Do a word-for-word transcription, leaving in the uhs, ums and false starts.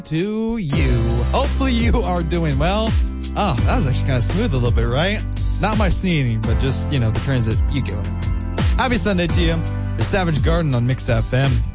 To you. Hopefully you are doing well. Oh, that was actually kind of smooth a little bit, right? Not my sneezing, but just, you know, the transit. You get it. Happy Sunday to you. Your Savage Garden on Mix F M.